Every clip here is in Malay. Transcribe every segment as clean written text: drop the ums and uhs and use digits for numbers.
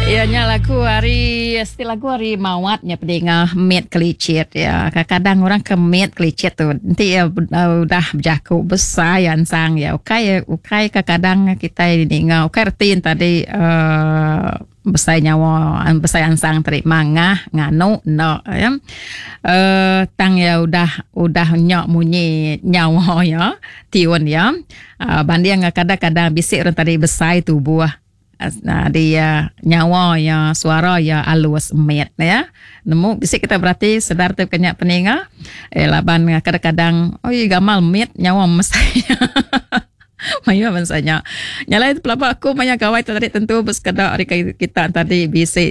Ianya lagu hari mawatnya pendengar met kelicit ya. Kadang-kadang orang ke met kelicit tu nanti ya udah berjaku besar yang sang ya. Ukai kadang kita dengar ukai retin tadi besar nyawa besar yang sang tadi mangah nganu no ya. Tang ya udah nyok munyi nyawa ya tiun ya. Banding kadang-kadang bisik orang tadi besar tu buah. Nah, dia nyawa ya suara ya alus met ya. Nemu bisik kita berarti sedar tu kenyak peninga. Laban kadang-kadang gamal met nyawa mesaya. Maya mansanya. Nyalai pelapa aku banyak gawai tadi tentu bersekadar kita tadi bisik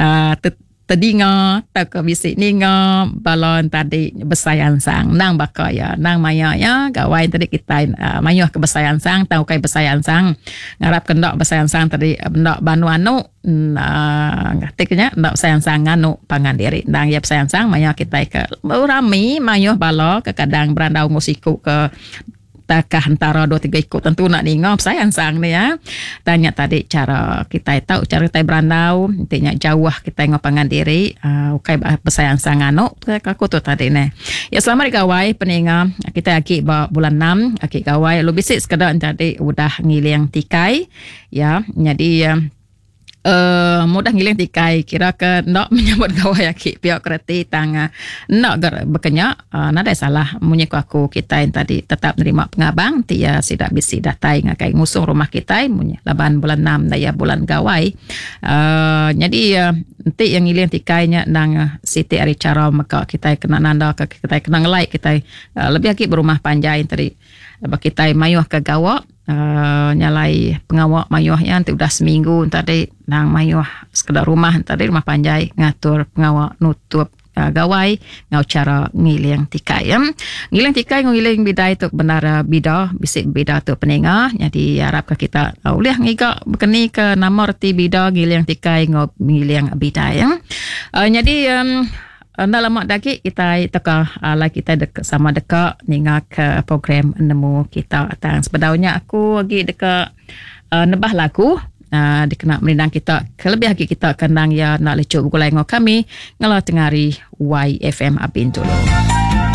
tedinga tak bisik ninga balon tadi besayan sang nang baka ya nang maya ya gawai tadi kita mayuh ke besayan sang tahu kai besayan sang ngarap kendak besayan sang tadi ndak banu anu ngatiknya ndak besayan sang anu pangan diri nang ya besayan sang mayuh kita ke rami mayuh balo ke kadang berandau musiku ke takah antara 2-3 ikut tentu nak ningop sayang sang ni ya. Tanya tadi cara kita tahu cara kita berandau, intinya jauh kita ngopangan diri, ukai bersayang sang anu aku tu tadi ni. Ya selamat gawai peninga kita lagi bulan 6 aki gawai lu bisik sekadar tadi udah ngiling tikai ya. Jadi mudah ngiling tikai kira ke nak menyambut gawai aki pihak kereti tang nak berkenyak nada salah munyi aku kita yang tadi tetap nerima pengabang dia tidak bisi datai ngakai ngusung rumah kita munyi laban bulan 6 daya bulan gawai jadi nanti yang ngiling tikainya nang siti ari cara maka kita kena nanda kita kena ngelai kita lebih aki berumah panjai tadi kita mayuh ke gawak nyalai pengawak mayuh yang nanti udah seminggu tadi nang mayuh sekedar rumah tadi rumah panjai ngatur pengawak nutup gawai ngau cara ngiling tikai ngiling tikai ngiling bidai tu benar bida bisik bida tu peninga jadi harap ke kita boleh ngigak berkeni ke nama reti bida ngiling tikai ngau ngiling bidai jadi nak lama lagi kita teka kita sama dekat ninga ke program nemu kita tang sebenarnya aku lagi dekat nebah lagu dikenal merindang kita kelebih lagi kita kenang ya nak lecuk gulai ngo kami ngala tengari YFM Abin dulu.